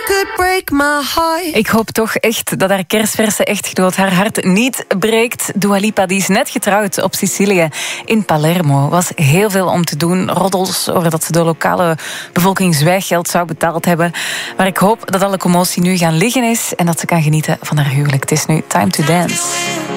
could break my heart. Ik hoop toch echt dat haar kerstverse echtgenoot haar hart niet breekt. Dua Lipa, die is net getrouwd op Sicilië in Palermo. Was heel veel om te doen. Roddels over dat ze de lokale bevolking zwijggeld zou betaald hebben. Maar ik hoop dat alle commotie nu gaan liggen is en dat ze kan genieten van haar huwelijk. Het is nu time to dance.